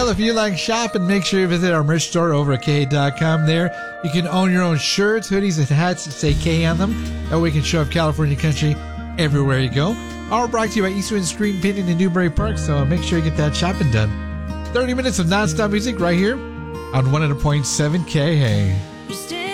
Well, if you like shopping, make sure you visit our merch store over at KA.com. There, you can own your own shirts, hoodies, and hats that say K on them. That way you can show up California country everywhere you go. All brought to you by Eastwind Screen Painting in Newbury Park, so make sure you get that shopping done. 30 minutes of nonstop music right here on 100.7 KA.